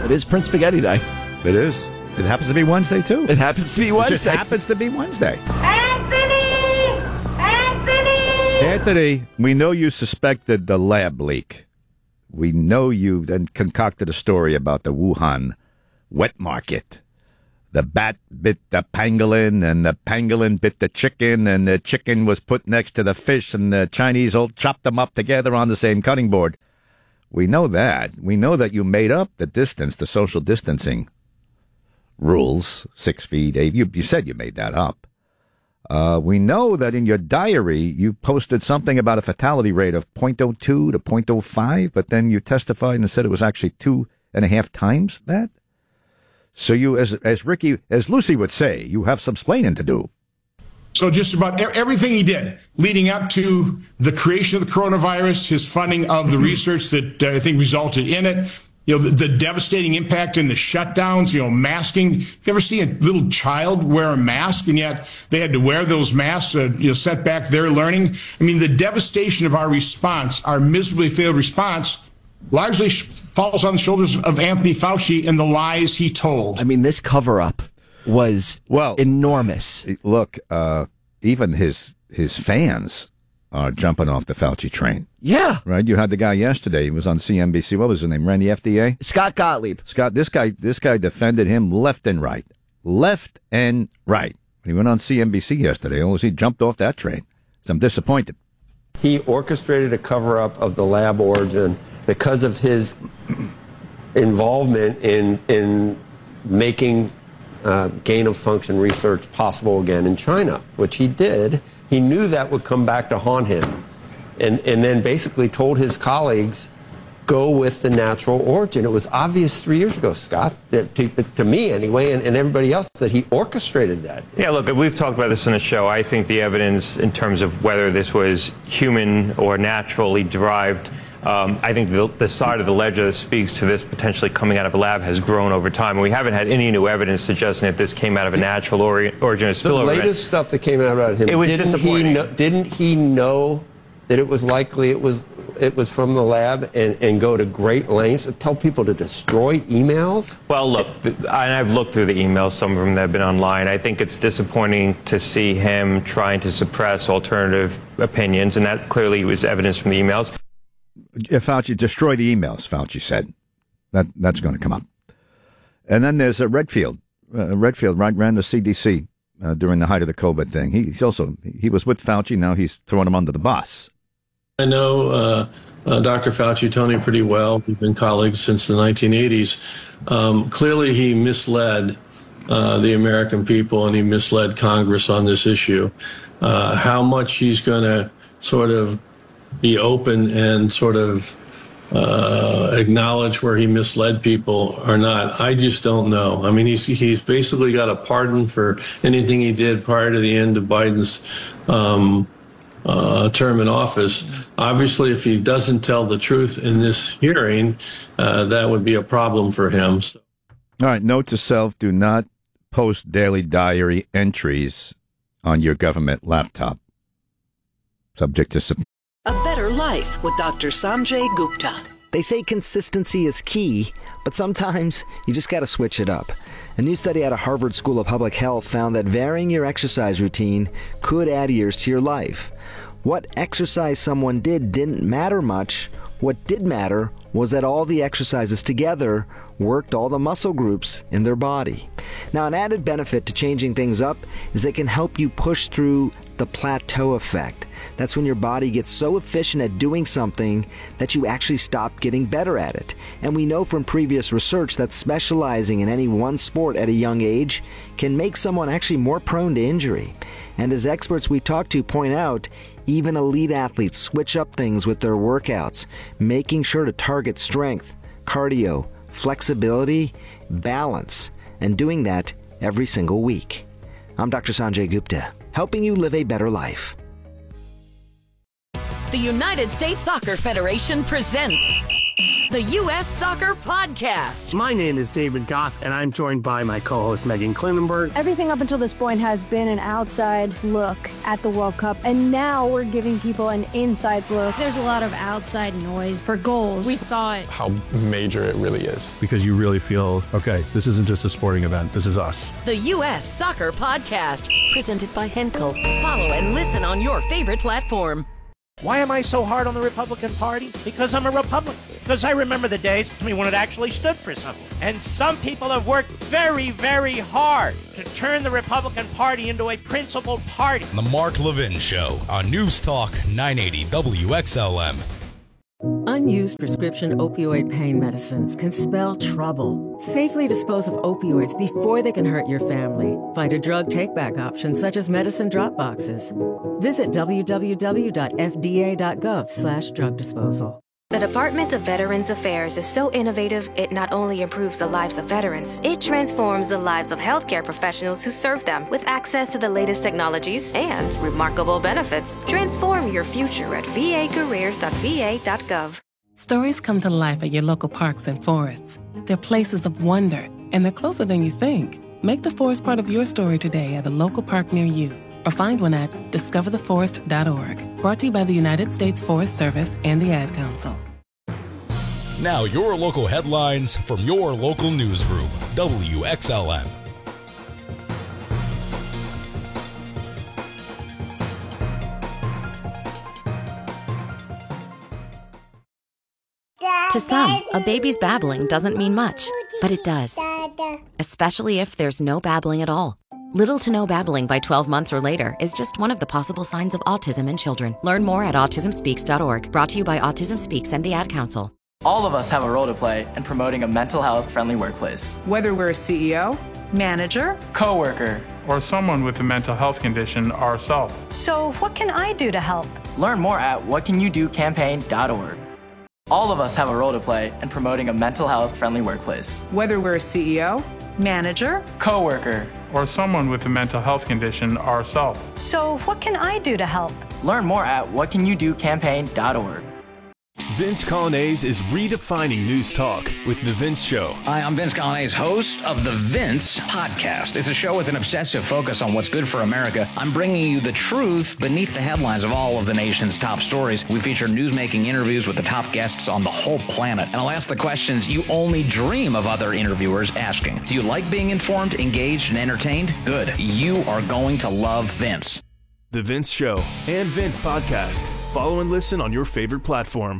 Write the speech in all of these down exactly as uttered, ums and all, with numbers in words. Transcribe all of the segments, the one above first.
It is Prince Spaghetti Day. It is. It happens to be Wednesday, too. It happens to be Wednesday. It just happens to be Wednesday. Anthony! Anthony! Anthony, we know you suspected the lab leak. We know you then concocted a story about the Wuhan wet market. The bat bit the pangolin, and the pangolin bit the chicken, and the chicken was put next to the fish, and the Chinese all chopped them up together on the same cutting board. We know that. We know that you made up the distance, the social distancing rules, six feet, eight. You, you said you made that up. Uh, we know that in your diary, you posted something about a fatality rate of zero point zero two to zero point zero five, but then you testified and said it was actually two and a half times that. So you, as as Ricky, as Lucy would say, you have some splaining to do. So just about everything he did leading up to the creation of the coronavirus, his funding of the research that uh, I think resulted in it, you know, the, the devastating impact in the shutdowns, you know, masking. You ever see a little child wear a mask and yet they had to wear those masks, uh, you know, set back their learning? I mean, the devastation of our response, our miserably failed response, largely falls on the shoulders of Anthony Fauci and the lies he told. I mean, this cover-up was well enormous. Look, uh, even his his fans are jumping off the Fauci train. Yeah. Right? You had the guy yesterday. He was on C N B C. What was his name? Ran the F D A? Scott Gottlieb. Scott, this guy, this guy defended him left and right. Left and right. When he went on C N B C yesterday, almost he jumped off that train. So I'm disappointed. He orchestrated a cover-up of the lab origin because of his involvement in in making uh, gain-of-function research possible again in China, which he did. He knew that would come back to haunt him, and, and then basically told his colleagues, go with the natural origin. It was obvious three years ago, Scott, to, to me anyway, and, and everybody else, that he orchestrated that. Yeah, look, we've talked about this on the show. I think the evidence in terms of whether this was human or naturally derived, um, I think the, the side of the ledger that speaks to this potentially coming out of a lab has grown over time. And we haven't had any new evidence suggesting that this came out of a natural ori- origin or spillover. The latest event. stuff that came out about him, it was didn't disappointing. He know, didn't he know that it was likely it was it was from the lab, and, and go to great lengths to tell people to destroy emails? Well, look, and I've looked through the emails, some of them that have been online. I think it's disappointing to see him trying to suppress alternative opinions, and that clearly was evidence from the emails. If Fauci, destroy the emails, Fauci said. That That's going to come up. And then there's uh, Redfield. Uh, Redfield right, ran the C D C uh, during the height of the COVID thing. He, he's also, he was with Fauci, now he's throwing him under the bus. I know uh, uh, Doctor Fauci, Tony, pretty well. We've been colleagues since the nineteen eighties. Um, clearly, he misled uh, the American people, and he misled Congress on this issue. Uh, how much he's going to sort of be open and sort of uh, acknowledge where he misled people or not, I just don't know. I mean, he's he's basically got a pardon for anything he did prior to the end of Biden's um Uh, term in office. Obviously, if he doesn't tell the truth in this hearing, uh, that would be a problem for him. So. All right, note to self, do not post daily diary entries on your government laptop. Subject to... Sub- A Better Life with Doctor Sanjay Gupta. They say consistency is key, but sometimes you just got to switch it up. A new study out of Harvard School of Public Health found that varying your exercise routine could add years to your life. What exercise someone did didn't matter much. What did matter was that all the exercises together worked all the muscle groups in their body. Now, an added benefit to changing things up is it can help you push through the plateau effect. That's when your body gets so efficient at doing something that you actually stop getting better at it. And we know from previous research that specializing in any one sport at a young age can make someone actually more prone to injury. And as experts we talk to point out, even elite athletes switch up things with their workouts, making sure to target strength, cardio, flexibility, balance, and doing that every single week. I'm Doctor Sanjay Gupta, helping you live a better life. The United States Soccer Federation presents the U S Soccer Podcast. My name is David Goss, and I'm joined by my co-host Megan Klinenberg. Everything up until this point has been an outside look at the World Cup, and now we're giving people an inside look. There's a lot of outside noise for goals. We thought how major it really is. Because you really feel, okay, this isn't just a sporting event, this is us. The U S Soccer Podcast, presented by Henkel. Follow and listen on your favorite platform. Why am I so hard on the Republican Party? Because I'm a Republican. Because I remember the days I mean, when it actually stood for something. And some people have worked very, very hard to turn the Republican Party into a principled party. The Mark Levin Show on News Talk nine eighty W X L M. Unused prescription opioid pain medicines can spell trouble. Safely dispose of opioids before they can hurt your family. Find a drug take-back option such as medicine drop boxes. Visit w w w dot f d a dot gov slash drug disposal. The Department of Veterans Affairs is so innovative, it not only improves the lives of veterans, it transforms the lives of healthcare professionals who serve them with access to the latest technologies and remarkable benefits. Transform your future at v a careers dot v a dot gov. Stories come to life at your local parks and forests. They're places of wonder, and they're closer than you think. Make the forest part of your story today at a local park near you, or find one at discover the forest dot org. Brought to you by the United States Forest Service and the Ad Council. Now your local headlines from your local newsroom, W X L M. To some, a baby's babbling doesn't mean much, but it does. Especially if there's no babbling at all. Little to no babbling by twelve months or later is just one of the possible signs of autism in children. Learn more at autism speaks dot org. Brought to you by Autism Speaks and the Ad Council. All of us have a role to play in promoting a mental health friendly workplace. Whether we're a C E O, manager, coworker, or someone with a mental health condition ourselves. So what can I do to help? Learn more at what can you do campaign dot org. All of us have a role to play in promoting a mental health friendly workplace. Whether we're a C E O, manager, coworker, or someone with a mental health condition ourselves. So what can I do to help? Learn more at what can you do campaign dot org. Vince Colonnese is redefining news talk with The Vince Show. Hi, I'm Vince Colonnese, host of The Vince Podcast. It's a show with an obsessive focus on what's good for America. I'm bringing you the truth beneath the headlines of all of the nation's top stories. We feature newsmaking interviews with the top guests on the whole planet. And I'll ask the questions you only dream of other interviewers asking. Do you like being informed, engaged, and entertained? Good. You are going to love Vince. The Vince Show and Vince Podcast. Follow and listen on your favorite platform.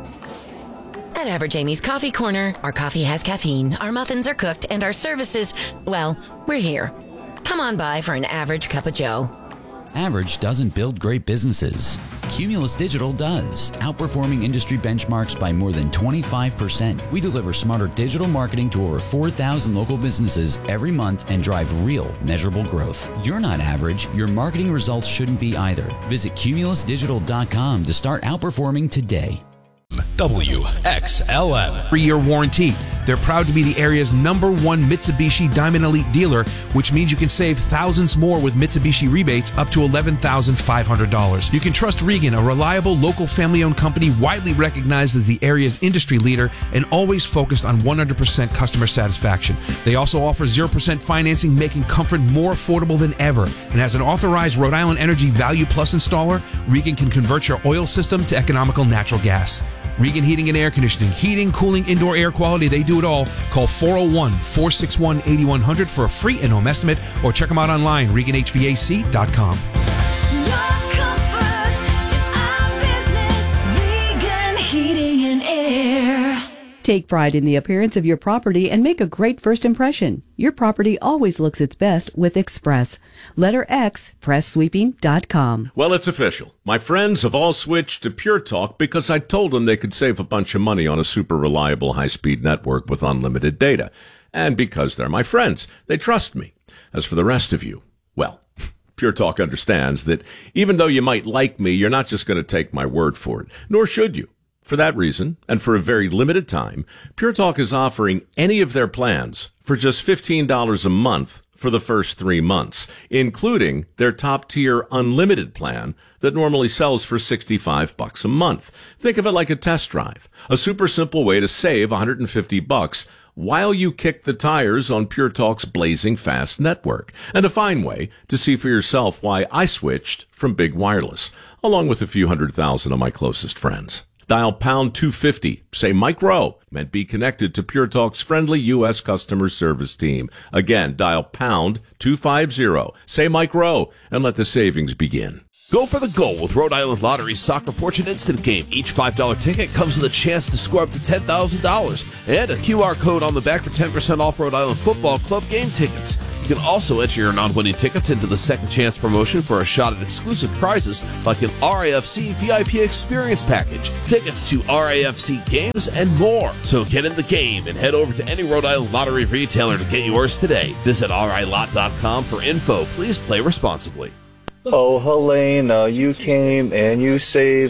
At Average Amy's Coffee Corner, our coffee has caffeine, our muffins are cooked, and our services, well, we're here. Come on by for an average cup of joe. Average doesn't build great businesses. Cumulus Digital does, outperforming industry benchmarks by more than twenty-five percent. We deliver smarter digital marketing to over four thousand local businesses every month and drive real, measurable growth. You're not average. Your marketing results shouldn't be either. Visit cumulus digital dot com to start outperforming today. W X L M. Three-year warranty. They're proud to be the area's number one Mitsubishi Diamond Elite dealer, which means you can save thousands more with Mitsubishi rebates up to eleven thousand five hundred dollars. You can trust Regan, a reliable local family-owned company widely recognized as the area's industry leader and always focused on one hundred percent customer satisfaction. They also offer zero percent financing, making comfort more affordable than ever. And as an authorized Rhode Island Energy Value Plus installer, Regan can convert your oil system to economical natural gas. Regan Heating and Air Conditioning, heating, cooling, indoor air quality, they do it all. Call four oh one, four six one, eight one hundred for a free in-home estimate or check them out online, regan h v a c dot com. Your comfort is our business. Regan Heating and Air. Take pride in the appearance of your property and make a great first impression. Your property always looks its best with Express. Letter X, press sweeping dot com. Well, it's official. My friends have all switched to Pure Talk because I told them they could save a bunch of money on a super reliable high-speed network with unlimited data. And because they're my friends, they trust me. As for the rest of you, well, Pure Talk understands that even though you might like me, you're not just going to take my word for it, nor should you. For that reason, and for a very limited time, Pure Talk is offering any of their plans for just fifteen dollars a month for the first three months, including their top-tier unlimited plan that normally sells for sixty-five bucks a month. Think of it like a test drive, a super simple way to save one hundred fifty bucks while you kick the tires on Pure Talk's blazing fast network, and a fine way to see for yourself why I switched from Big Wireless, along with a few hundred thousand of my closest friends. Dial pound two fifty, say Mike Rowe, and be connected to Pure Talk's friendly U S customer service team. Again, dial pound two fifty, say Mike Rowe, and let the savings begin. Go for the goal with Rhode Island Lottery's Soccer Fortune Instant Game. Each five dollar ticket comes with a chance to score up to ten thousand dollars and a Q R code on the back for ten percent off Rhode Island Football Club game tickets. You can also enter your non-winning tickets into the second chance promotion for a shot at exclusive prizes like an R A F C V I P experience package, tickets to R A F C games, and more. So get in the game and head over to any Rhode Island Lottery retailer to get yours today. Visit R I lot dot com for info. Please play responsibly. Oh, Helena, you came and you saved